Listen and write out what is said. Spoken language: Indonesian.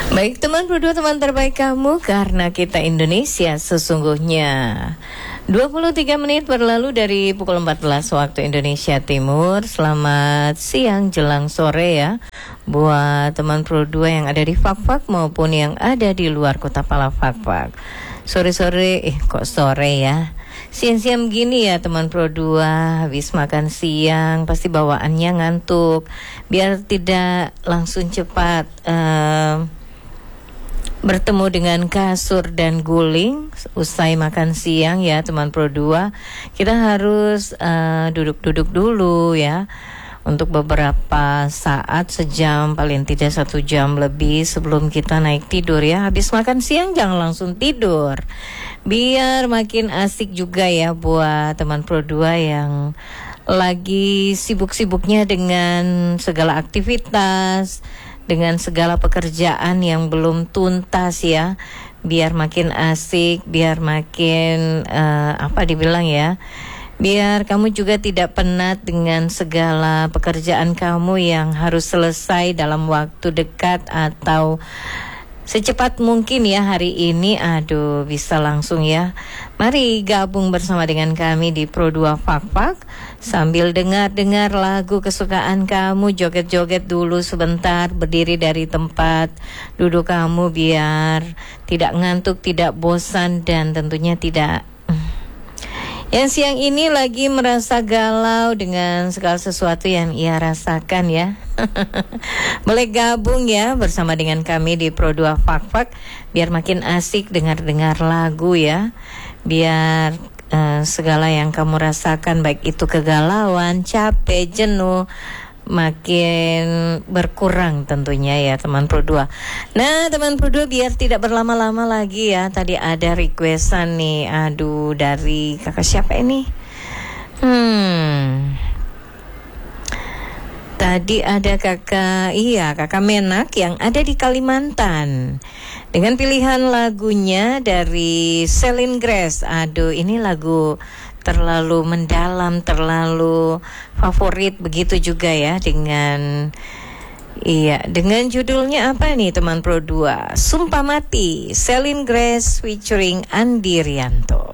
Baik teman berdua, teman terbaik kamu, karena kita Indonesia sesungguhnya. 23 menit berlalu dari pukul 14 waktu Indonesia Timur. Selamat siang jelang sore ya, buat teman Pro 2 yang ada di Fakfak maupun yang ada di luar kota Pala Fakfak. Sore-sore, kok sore ya, siang-siang begini ya teman Pro 2, habis makan siang pasti bawaannya ngantuk. Biar tidak langsung cepat bertemu dengan kasur dan guling usai makan siang ya teman Pro 2, kita harus duduk-duduk dulu ya untuk beberapa saat, sejam, paling tidak 1 jam lebih sebelum kita naik tidur ya. Habis makan siang jangan langsung tidur, biar makin asik juga ya buat teman Pro 2 yang lagi sibuk-sibuknya dengan segala aktivitas, dengan segala pekerjaan yang belum tuntas ya. Biar makin asik, biar makin biar kamu juga tidak penat dengan segala pekerjaan kamu yang harus selesai dalam waktu dekat atau secepat mungkin ya hari ini. Bisa langsung ya. Mari gabung bersama dengan kami di Pro 2 Fakfak sambil dengar-dengar lagu kesukaan kamu, joget-joget dulu sebentar, berdiri dari tempat duduk kamu biar tidak ngantuk, tidak bosan, dan tentunya tidak yang siang ini lagi merasa galau dengan segala sesuatu yang ia rasakan ya. Boleh gabung ya bersama dengan kami di Pro 2 Fakfak biar makin asik dengar-dengar lagu ya. Biar segala yang kamu rasakan, baik itu kegalauan, capek, jenuh, makin berkurang tentunya ya teman Pro 2. Nah teman Pro 2, biar tidak berlama-lama lagi ya, tadi ada requestan nih, dari kakak siapa ini? Tadi ada kakak Menak yang ada di Kalimantan dengan pilihan lagunya dari Celine Grace. Ini lagu terlalu mendalam, terlalu favorit begitu juga ya, dengan judulnya apa nih teman Pro 2? Sumpah Mati, Celine Grace featuring Andi Rianto.